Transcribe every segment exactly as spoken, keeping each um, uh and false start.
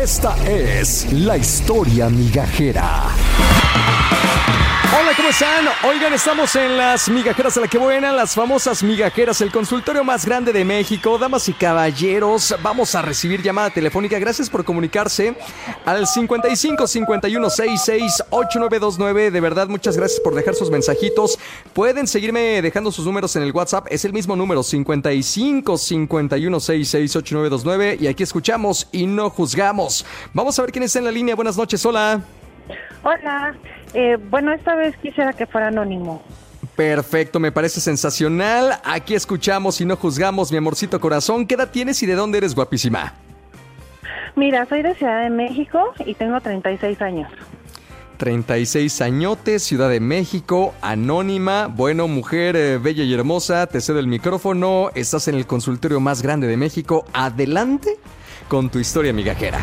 Esta es la historia migajera. Hola, ¿cómo están? Oigan, estamos en las migajeras de la que buena, las famosas migajeras, el consultorio más grande de México. Damas y caballeros, vamos a recibir llamada telefónica. Gracias por comunicarse al cincuenta y cinco, cincuenta y uno, sesenta y seis, ochenta y nueve veintinueve. De verdad, muchas gracias por dejar sus mensajitos. Pueden seguirme dejando sus números en el WhatsApp. Es el mismo número, cincuenta y cinco, cincuenta y uno, sesenta y seis, ochenta y nueve veintinueve. Y aquí escuchamos y no juzgamos. Vamos a ver quién está en la línea. Buenas noches, hola. Hola, eh, bueno, esta vez quisiera que fuera anónimo. Perfecto, me parece sensacional. Aquí escuchamos y no juzgamos, mi amorcito corazón. ¿Qué edad tienes y de dónde eres, guapísima? Mira, soy de Ciudad de México y tengo treinta y seis años. treinta y seis añotes, Ciudad de México, anónima. Bueno, mujer eh, bella y hermosa, te cedo el micrófono. Estás en el consultorio más grande de México. Adelante con tu historia migajera.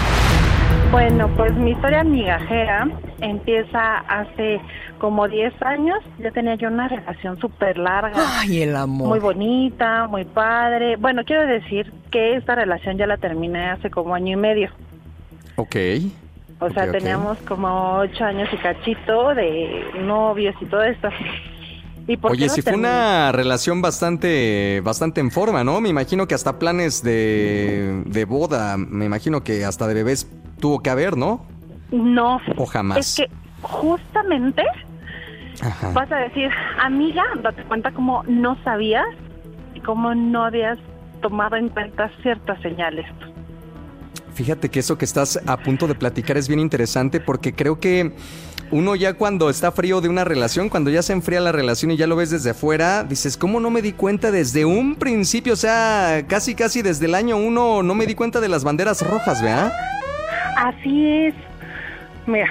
Bueno, pues mi historia migajera empieza hace como diez años. Ya tenía yo una relación súper larga. Ay, el amor. Muy bonita, muy padre. Bueno, quiero decir que esta relación ya la terminé hace como año y medio. Ok. O sea, okay, teníamos okay. como ocho años y cachito de novios y todo esto. ¿Y por Oye, qué si fue terminé? una relación bastante bastante en forma, ¿no? Me imagino que hasta planes de, de boda, me imagino que hasta de bebés tuvo que haber, ¿no? No. ¿O jamás? Es que justamente Ajá. vas a decir, amiga, date cuenta cómo no sabías y cómo no habías tomado en cuenta ciertas señales. Fíjate que eso que estás a punto de platicar es bien interesante porque creo que uno ya cuando está frío de una relación, cuando ya se enfría la relación y ya lo ves desde afuera, dices, ¿cómo no me di cuenta desde un principio? O sea, casi casi desde el año uno no me di cuenta de las banderas rojas, ¿verdad? Así es. Mira,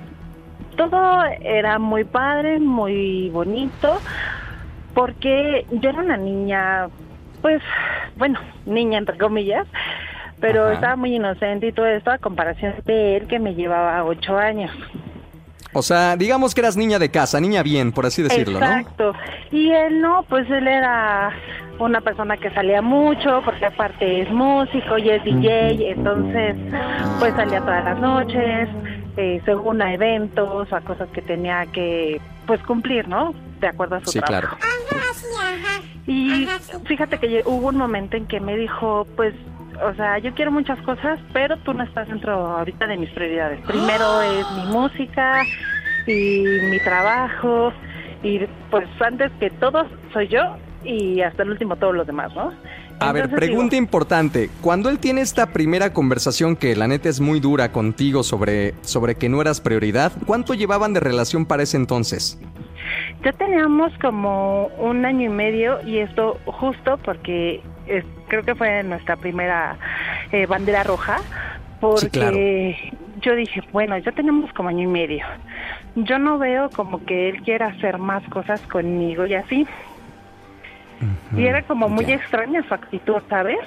todo era muy padre, muy bonito, porque yo era una niña, pues, bueno, niña entre comillas, pero Ajá. estaba muy inocente y todo esto a comparación de él, que me llevaba ocho años. O sea, digamos que eras niña de casa, niña bien, por así decirlo, Exacto. Y él no, pues él era una persona que salía mucho, porque aparte es músico y es D J, entonces pues salía todas las noches, eh, según a eventos o a cosas que tenía que pues cumplir, ¿no? De acuerdo a su Sí, trabajo. claro. Y fíjate que hubo un momento en que me dijo, pues, o sea, yo quiero muchas cosas, pero tú no estás dentro ahorita de mis prioridades. Primero es mi música y mi trabajo, y pues antes que todo soy yo y hasta el último todos los demás, ¿no? A ver, Entonces, pregunta digo, importante. Cuando él tiene esta primera conversación que la neta es muy dura contigo sobre, sobre que no eras prioridad, ¿cuánto llevaban de relación para ese entonces? ya teníamos como un año y medio, y esto justo porque es, creo que fue nuestra primera eh, bandera roja, porque Sí, claro. yo dije, bueno, ya tenemos como año y medio. Yo no veo como que él quiera hacer más cosas conmigo y así. Uh-huh. Y era como muy Ya. extraña su actitud, ¿sabes?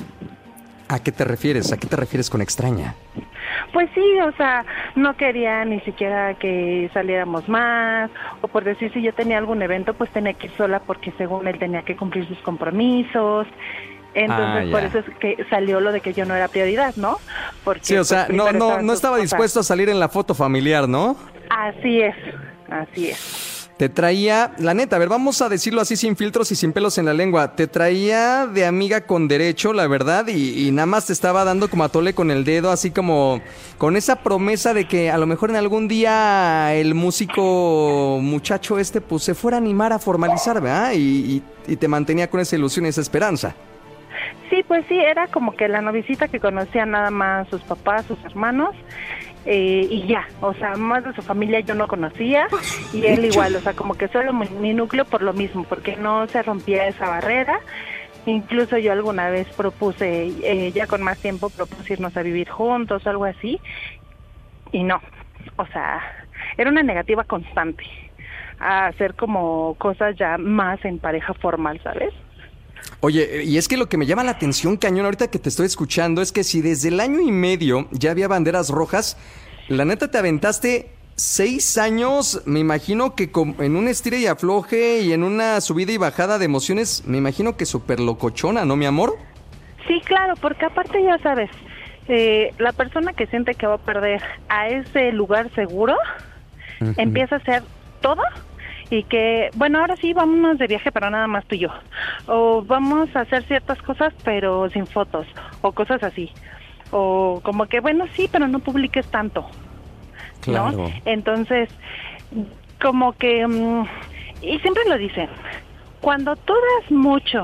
¿A qué te refieres? ¿A qué te refieres con extraña? Pues sí, o sea, no quería ni siquiera que saliéramos más, o por decir, si yo tenía algún evento, pues tenía que ir sola porque según él tenía que cumplir sus compromisos. Entonces, Ah, por ya. eso es que salió lo de que yo no era prioridad, ¿no? Porque Sí, o sea, pues, no, primero no, estaban no sus estaba cosas. dispuesto a salir en la foto familiar, ¿no? Así es, así es. Te traía, la neta, a ver, vamos a decirlo así sin filtros y sin pelos en la lengua. Te traía de amiga con derecho, la verdad, y, y nada más te estaba dando como a tole con el dedo, así como con esa promesa de que a lo mejor en algún día el músico muchacho este pues se fuera a animar a formalizar, ¿verdad? Y, y, y te mantenía con esa ilusión y esa esperanza. Sí, pues sí, era como que la novicita que conocía nada más sus papás, sus hermanos, eh, y ya, o sea, más de su familia yo no conocía, y él igual, o sea, como que solo mi, mi núcleo por lo mismo, porque no se rompía esa barrera. Incluso yo alguna vez propuse, eh, ya con más tiempo, propuse irnos a vivir juntos o algo así, y no, o sea, era una negativa constante a hacer como cosas ya más en pareja formal, ¿sabes? Oye, y es que lo que me llama la atención, cañón, ahorita que te estoy escuchando, es que si desde el año y medio ya había banderas rojas, la neta te aventaste seis años, me imagino que con, en un estire y afloje y en una subida y bajada de emociones, me imagino que súper locochona, ¿no, mi amor? Sí, claro, porque aparte ya sabes, eh, la persona que siente que va a perder a ese lugar seguro, uh-huh, empieza a hacer todo y que, bueno, ahora sí, vámonos de viaje, pero nada más tú y yo. O vamos a hacer ciertas cosas, pero sin fotos, o cosas así. O como que, bueno, sí, pero no publiques tanto, ¿no? Claro. Entonces, como que, um, y siempre lo dicen, cuando tú das mucho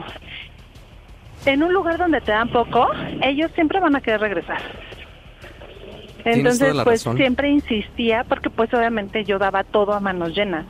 en un lugar donde te dan poco, ellos siempre van a querer regresar. Entonces, pues razón. siempre insistía, porque pues obviamente yo daba todo a manos llenas.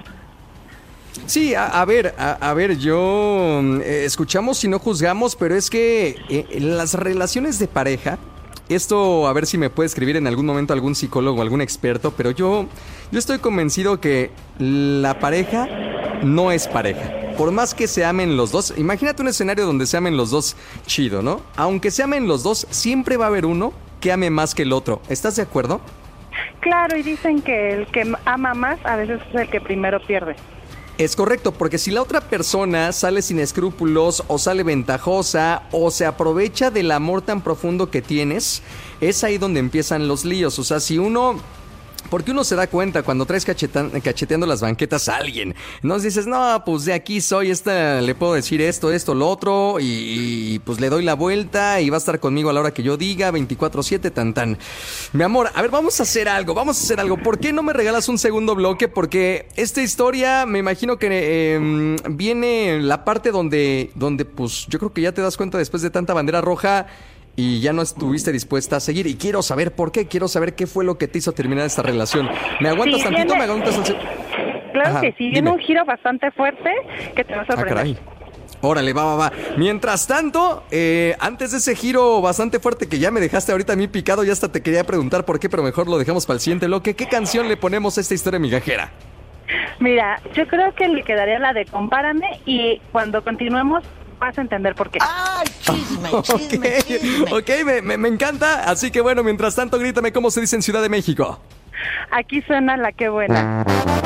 Sí, a, a ver, a, a ver, yo eh, escuchamos y no juzgamos, pero es que eh, en las relaciones de pareja, esto a ver si me puede escribir en algún momento algún psicólogo, algún experto, pero yo, yo estoy convencido que la pareja no es pareja. Por más que se amen los dos, imagínate un escenario donde se amen los dos chido, ¿no? Aunque se amen los dos, siempre va a haber uno que ame más que el otro. ¿Estás de acuerdo? Claro, y dicen que el que ama más a veces es el que primero pierde. Es correcto, porque si la otra persona sale sin escrúpulos o sale ventajosa o se aprovecha del amor tan profundo que tienes, es ahí donde empiezan los líos. O sea, si uno... Porque uno se da cuenta cuando traes cachetan, cacheteando las banquetas a alguien. No dices, no, pues de aquí soy, esta le puedo decir esto, esto, lo otro, y, y pues le doy la vuelta y va a estar conmigo a la hora que yo diga, veinticuatro siete, tan tan. Mi amor, a ver, vamos a hacer algo, vamos a hacer algo. ¿Por qué no me regalas un segundo bloque? Porque esta historia, me imagino que eh, viene la parte donde, donde, pues, yo creo que ya te das cuenta después de tanta bandera roja y ya no estuviste dispuesta a seguir. Y quiero saber por qué, quiero saber qué fue lo que te hizo terminar esta relación. ¿Me aguantas Sí, tantito? viene- ¿Me aguantas al... Claro Ajá, que sí, viene dime. un giro bastante fuerte que te va a Ah, sorprender. caray. Órale, va, va, va. Mientras tanto, eh, antes de ese giro bastante fuerte que ya me dejaste ahorita a mí picado, ya hasta te quería preguntar por qué, pero mejor lo dejamos para el siguiente bloque. ¿Qué canción le ponemos a esta historia migajera? Mira, yo creo que le quedaría la de Compárame y cuando continuemos vas a entender por qué. ¡Ay, chisme, chisme, Ok, chisme! ok, me, me, me encanta. Así que bueno, mientras tanto, grítame cómo se dice en Ciudad de México. Aquí suena la que buena.